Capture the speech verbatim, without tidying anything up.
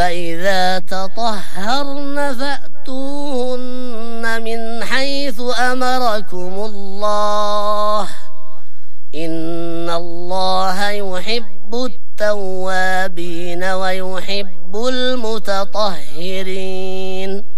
فإذا تطهرن فأتوهن من حيث أمركم الله إن الله يحب التوابين ويحب المتطهرين